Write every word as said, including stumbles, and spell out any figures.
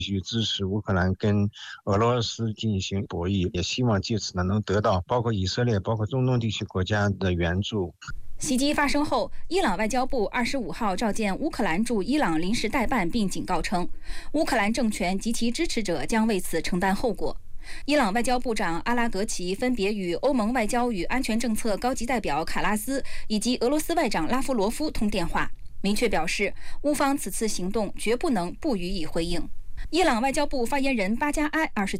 续支持乌克兰跟俄罗斯进行博弈，也希望借此呢能得到包括以色列、包括中东地区国家的援助。 袭击发生后，伊朗外交部二十五号召见乌克兰驻伊朗临时代办，并警告称，乌克兰政权及其支持者将为此承担后果。伊朗外交部长阿拉格齐分别与欧盟外交与安全政策高级代表卡拉斯以及俄罗斯外长拉夫罗夫通电话，明确表示，乌方此次行动绝不能不予以回应。伊朗外交部发言人巴加埃二十